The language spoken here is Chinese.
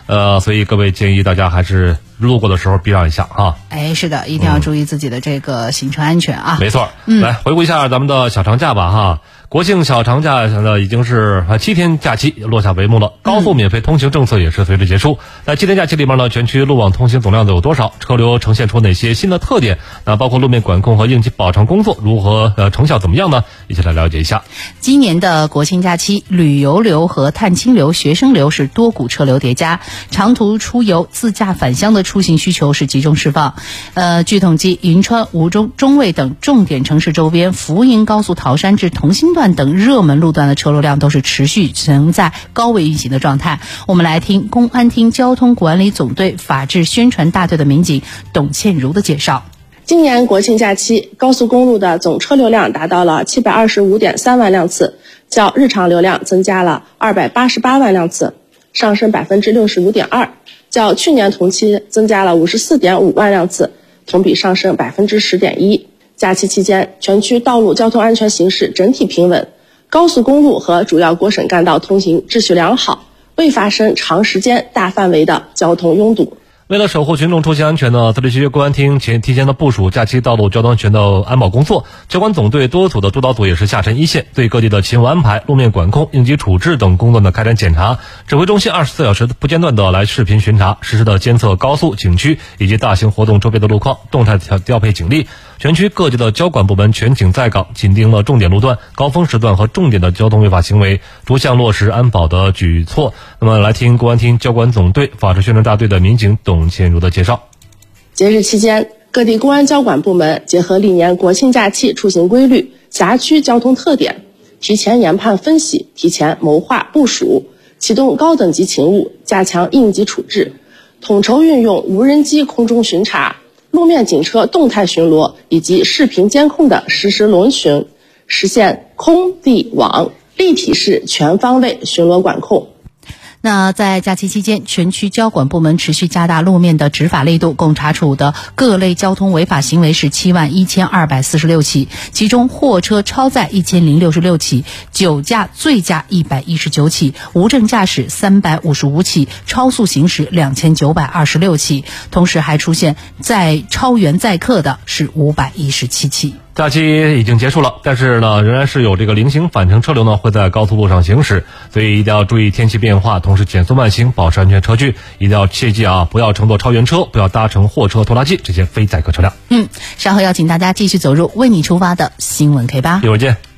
所以各位建议大家还是路过的时候避让一下啊。 是的，一定要注意自己的这个行车安全啊。 没错，来回顾一下咱们的小长假吧哈。国庆小长假现在已经是7天假期落下帷幕了，高速免费通行政策也是随之结束。在7天假期里面呢，全区路网通行总量都有多少？车流呈现出哪些新的特点？那包括路面管控和应急保障工作如何成效怎么样呢？一起来了解一下。 今年的国庆假期，旅游流和探亲流、学生流是多股车流叠加，长途出游、自驾返乡的出行需求是集中释放。据统计，银川、吴中、中卫等重点城市周边、福银高速桃山至同心段等热门路段的车流量都是持续存在高位运行的状态。我们来听公安厅交通管理总队法制宣传大队的民警董倩如的介绍。 今年国庆假期，高速公路的总车流量达到了725.3万辆次，较日常流量增加了288万辆次，上升65.2%，较去年同期增加了54.5万辆次，同比上升10.1%。假期期间，全区道路交通安全形势整体平稳，高速公路和主要国省干道通行秩序良好，未发生长时间大范围的交通拥堵。 为了守护群众出行安全呢，自治区公安厅提前的部署假期道路交通安全的安保工作，交管总队多组的督导组也是下沉一线，对各地的勤务安排、路面管控、应急处置等工作呢开展检查。指挥中心24小时不间断的来视频巡查，实时的监测高速、景区以及大型活动周边的路况，动态调配警力。全区各级的交管部门全警在岗，紧盯了重点路段、高峰时段和重点的交通违法行为，逐项落实安保的举措。那么来听公安厅交管总队法制宣传大队的民警董倩如的介绍。 节日期间，各地公安交管部门结合历年国庆假期出行规律、辖区交通特点，提前研判分析，提前谋划部署，启动高等级勤务，加强应急处置，统筹运用无人机空中巡查、路面警车动态巡逻以及视频监控的实时轮巡，实现空地网立体式全方位巡逻管控。 那在假期期间，全区交管部门持续加大路面的执法力度，共查处的各类交通违法行为是71246起，其中货车超载1066起，酒驾醉驾119起，无证驾驶355起，超速行驶2926起，同时还出现超员载客的是517起。 假期已经结束了，但是呢，仍然是有这个零星返程车流呢会在高速路上行驶，所以一定要注意天气变化，同时减速慢行，保持安全车距。一定要切记啊，不要乘坐超员车，不要搭乘货车、拖拉机这些非载客车辆。 稍后要请大家继续走入为你出发的新闻 K8。 一会儿见。